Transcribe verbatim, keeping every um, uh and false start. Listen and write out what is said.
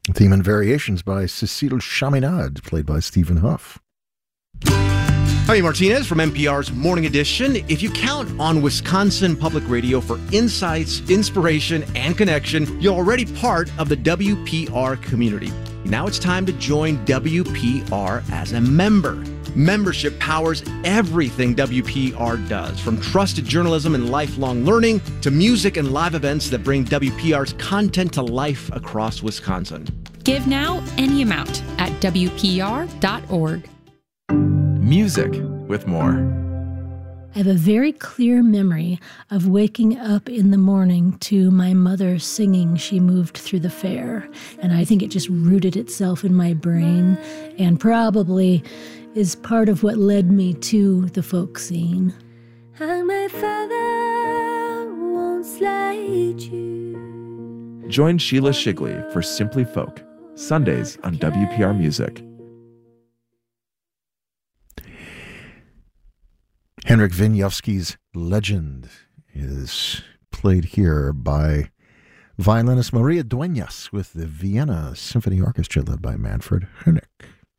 Theme and Variations by Cecile Chaminade, played by Stephen Huff. Jaime Martinez from N P R's Morning Edition. If you count on Wisconsin Public Radio for insights, inspiration, and connection, you're already part of the W P R community. Now it's time to join W P R as a member. Membership powers everything W P R does, from trusted journalism and lifelong learning to music and live events that bring W P R's content to life across Wisconsin. Give now any amount at W P R dot org. Music with more. I have a very clear memory of waking up in the morning to my mother singing She Moved Through the Fair. And I think it just rooted itself in my brain and probably is part of what led me to the folk scene. And my father won't slide you. Join Sheila Shigley for Simply Folk, Sundays on W P R Music. Henryk Wieniawski's Legend is played here by violinist Maria Dueñas with the Vienna Symphony Orchestra led by Manfred Honeck.